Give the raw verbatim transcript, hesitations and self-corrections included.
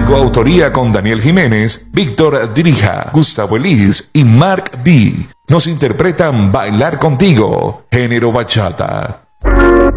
coautoría con Daniel Jiménez, Víctor Dirija, Gustavo Elis y Mark B. Nos interpretan Bailar Contigo, género bachata.